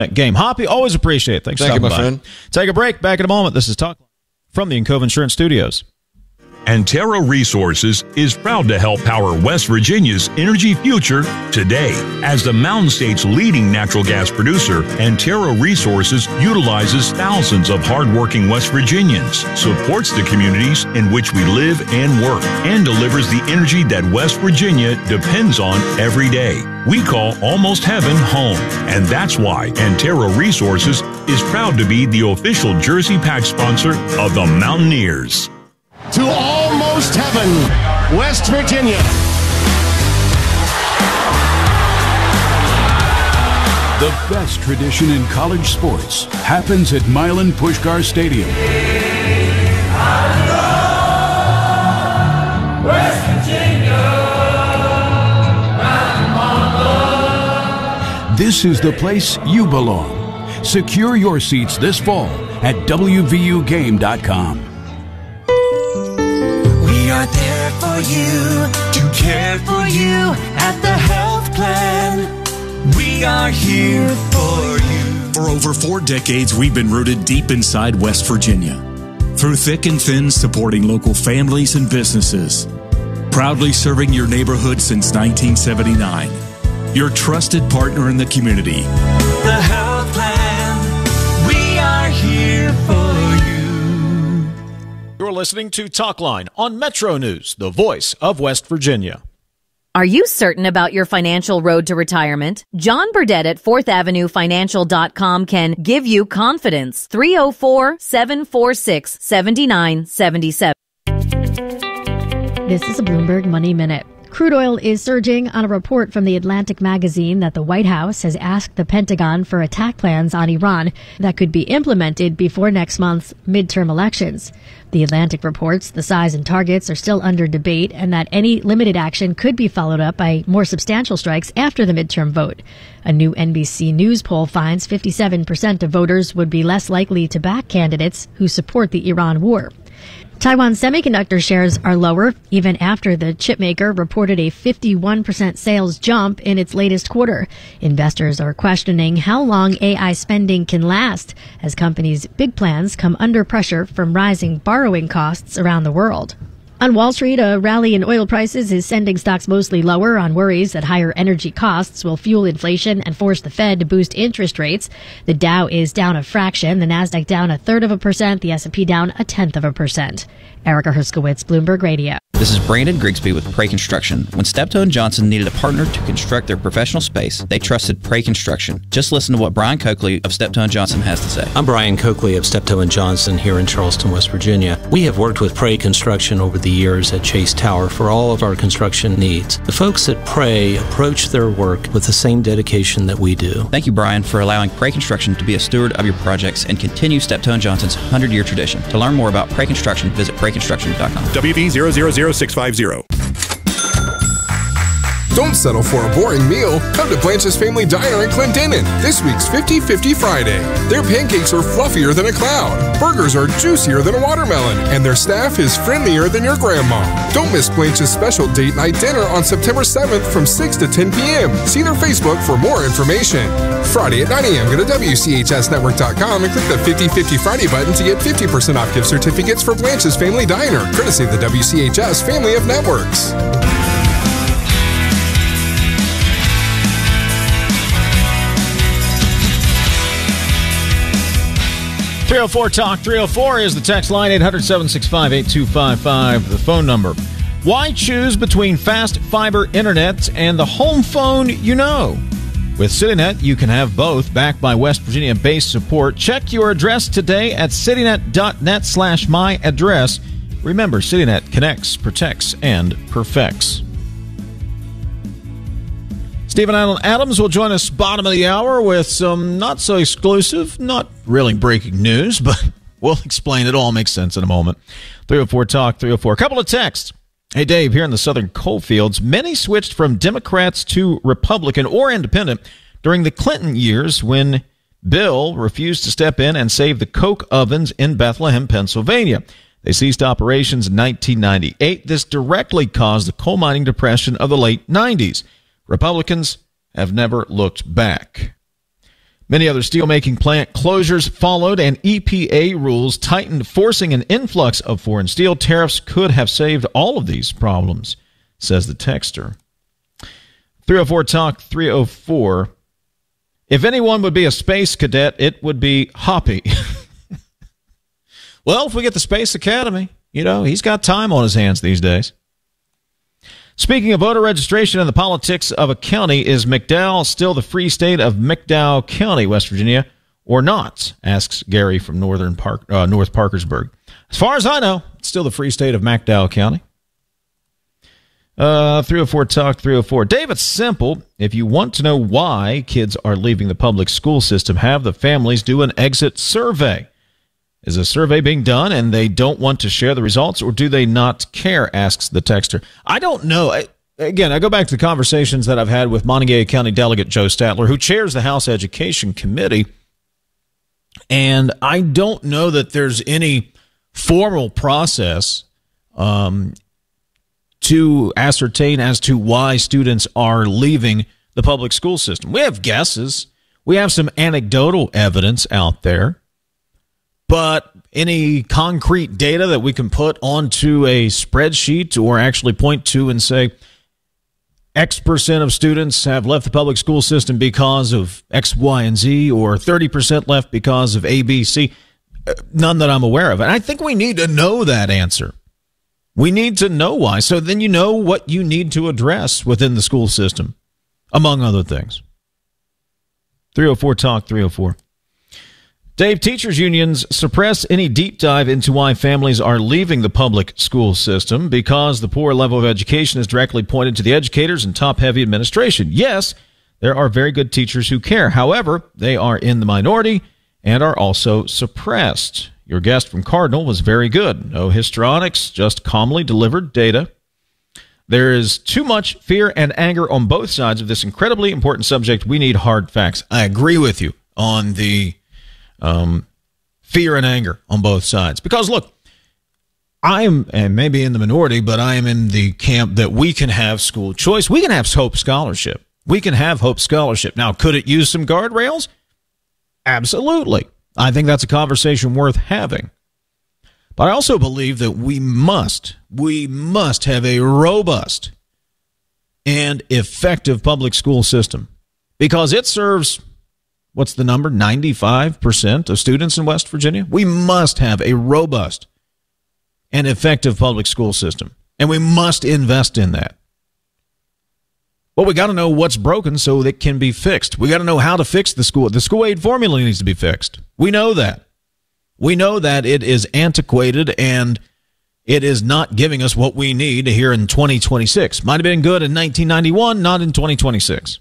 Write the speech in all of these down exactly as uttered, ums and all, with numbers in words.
game. Hoppy, always appreciate it. Thanks Thank for you, my by. friend. Take a break. Back in a moment. This is Talk from the Encova Insurance Studios. Antero Resources is proud to help power West Virginia's energy future today. As the Mountain State's leading natural gas producer, Antero Resources utilizes thousands of hardworking West Virginians, supports the communities in which we live and work, and delivers the energy that West Virginia depends on every day. We call Almost Heaven home, and that's why Antero Resources is proud to be the official jersey patch sponsor of the Mountaineers. To Almost Heaven, West Virginia. The best tradition in college sports happens at Milan Puskar Stadium. West Virginia. This is the place you belong. Secure your seats this fall at W V U game dot com. We are there for you, to care for you at the health plan. We are here for you. For over four decades, we've been rooted deep inside West Virginia. Through thick and thin, supporting local families and businesses. Proudly serving your neighborhood since nineteen seventy-nine. Your trusted partner in the community. The health plan. We are here for you. You're listening to Talkline on Metro News, the voice of West Virginia. Are you certain about your financial road to retirement? John Burdett at fourth avenue financial dot com can give you confidence. three oh four, seven four six, seven nine seven seven. This is a Bloomberg Money Minute. Crude oil is surging on a report from The Atlantic magazine that the White House has asked the Pentagon for attack plans on Iran that could be implemented before next month's midterm elections. The Atlantic reports the size and targets are still under debate and that any limited action could be followed up by more substantial strikes after the midterm vote. A new N B C News poll finds fifty-seven percent of voters would be less likely to back candidates who support the Iran war. Taiwan semiconductor shares are lower even after the chipmaker reported a fifty-one percent sales jump in its latest quarter. Investors are questioning how long A I spending can last as companies' big plans come under pressure from rising borrowing costs around the world. On Wall Street, a rally in oil prices is sending stocks mostly lower on worries that higher energy costs will fuel inflation and force the Fed to boost interest rates. The Dow is down a fraction, the Nasdaq down a third of a percent, the S and P down a tenth of a percent. Erica Herskowitz, Bloomberg Radio. This is Brandon Grigsby with Prey Construction. When Steptoe and Johnson needed a partner to construct their professional space, they trusted Prey Construction. Just listen to what Brian Coakley of Steptoe and Johnson has to say. I'm Brian Coakley of Steptoe and Johnson here in Charleston, West Virginia. We have worked with Prey Construction over the years at Chase Tower for all of our construction needs. The folks at Prey approach their work with the same dedication that we do. Thank you, Brian, for allowing Prey Construction to be a steward of your projects and continue Steptoe and Johnson's one hundred year tradition. To learn more about Prey Construction, visit prey construction dot com. W V zero zero zero six five zero. Don't settle for a boring meal. Come to Blanche's Family Diner in Clendenin. This week's fifty fifty Friday. Their pancakes are fluffier than a cloud. Burgers are juicier than a watermelon. And their staff is friendlier than your grandma. Don't miss Blanche's special date night dinner on September seventh from six to ten p.m. See their Facebook for more information. Friday at nine a.m. Go to W C H S network dot com and click the fifty fifty Friday button to get fifty percent off gift certificates for Blanche's Family Diner, courtesy of the W C H S family of networks. three oh four talk three oh four is the text line. Eight hundred, seven six five, eight two five five, the phone number. Why choose between fast fiber internet and the home phone you know? With CityNet, you can have both, backed by West Virginia-based support. Check your address today at citynet dot net slash my address. Remember, CityNet connects, protects, and perfects. Stephen Allen Adams will join us bottom of the hour with some not so exclusive, not really breaking news, but we'll explain it all. Makes sense in a moment. three oh four talk three oh four. A couple of texts. Hey, Dave, here in the southern coalfields, many switched from Democrats to Republican or independent during the Clinton years when Bill refused to step in and save the coke ovens in Bethlehem, Pennsylvania. They ceased operations in nineteen ninety-eight. This directly caused the coal mining depression of the late nineties. Republicans have never looked back. Many other steelmaking plant closures followed, and E P A rules tightened, forcing an influx of foreign steel. Tariffs could have saved all of these problems, says the texter. three oh four Talk three oh four. If anyone would be a space cadet, it would be Hoppy. Well, if we get the Space Academy, you know, he's got time on his hands these days. Speaking of voter registration and the politics of a county, is McDowell still the free state of McDowell County, West Virginia, or not? Asks Gary from Northern Park, uh, North Parkersburg. As far as I know, it's still the free state of McDowell County. Uh, three oh four Talk three oh four. David Simple, if you want to know why kids are leaving the public school system, have the families do an exit survey. Is a survey being done and they don't want to share the results, or do they not care, asks the texter. I don't know. I, again, I go back to the conversations that I've had with Montague County Delegate Joe Statler, who chairs the House Education Committee, and I don't know that there's any formal process um, to ascertain as to why students are leaving the public school system. We have guesses. We have some anecdotal evidence out there. But any concrete data that we can put onto a spreadsheet or actually point to and say X percent of students have left the public school system because of X, Y, and Z, or thirty percent left because of A, B, C, none that I'm aware of. And I think we need to know that answer. We need to know why. So then you know what you need to address within the school system, among other things. three oh four Talk three oh four. Dave, teachers' unions suppress any deep dive into why families are leaving the public school system because the poor level of education is directly pointed to the educators and top-heavy administration. Yes, there are very good teachers who care. However, they are in the minority and are also suppressed. Your guest from Cardinal was very good. No histrionics, just calmly delivered data. There is too much fear and anger on both sides of this incredibly important subject. We need hard facts. I agree with you on the Um, fear and anger on both sides. Because, look, I am, and maybe in the minority, but I am in the camp that we can have school choice. We can have Hope Scholarship. We can have Hope Scholarship. Now, could it use some guardrails? Absolutely. I think that's a conversation worth having. But I also believe that we must, we must have a robust and effective public school system because it serves, what's the number? ninety-five percent of students in West Virginia. We must have a robust and effective public school system, and we must invest in that. But we got to know what's broken so it can be fixed. We got to know how to fix the school. The school aid formula needs to be fixed. We know that. We know that it is antiquated and it is not giving us what we need here in twenty twenty-six. Might have been good in nineteen ninety-one, not in twenty twenty-six.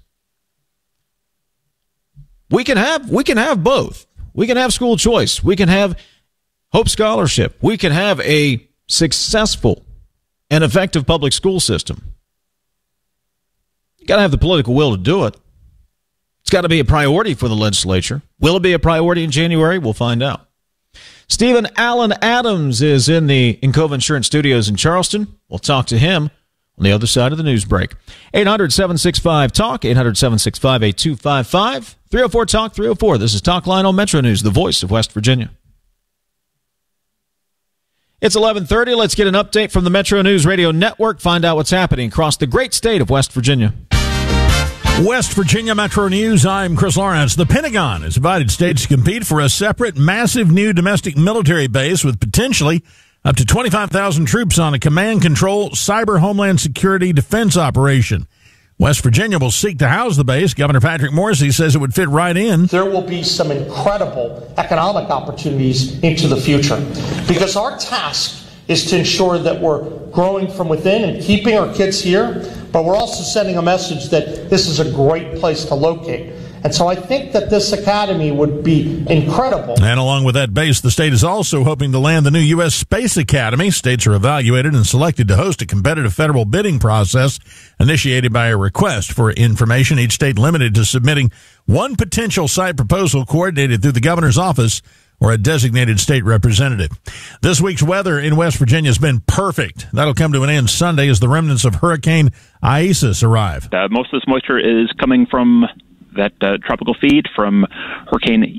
We can have we can have both. We can have school choice. We can have Hope Scholarship. We can have a successful and effective public school system. You got to have the political will to do it. It's got to be a priority for the legislature. Will it be a priority in January? We'll find out. Stephen Allen Adams is in the Encova Insurance Studios in Charleston. We'll talk to him on the other side of the news break. eight hundred, seven six five, TALK, eight hundred, seven six five, eight two five five, three oh four Talk three oh four. This is Talk Line on Metro News, the voice of West Virginia. It's eleven thirty. Let's get an update from the Metro News Radio Network. Find out what's happening across the great state of West Virginia. West Virginia Metro News, I'm Chris Lawrence. The Pentagon has invited states to compete for a separate, massive new domestic military base with potentially up to twenty-five thousand troops on a command-control cyber homeland security defense operation. West Virginia will seek to house the base. Governor Patrick Morrisey says it would fit right in. There will be some incredible economic opportunities into the future because our task is to ensure that we're growing from within and keeping our kids here, but we're also sending a message that this is a great place to locate. And so I think that this academy would be incredible. And along with that base, the state is also hoping to land the new U S Space Academy. States are evaluated and selected to host a competitive federal bidding process initiated by a request for information. Each state limited to submitting one potential site proposal coordinated through the governor's office or a designated state representative. This week's weather in West Virginia has been perfect. That'll come to an end Sunday as the remnants of Hurricane Isis arrive. Uh, most of this moisture is coming from that uh, tropical feed from Hurricane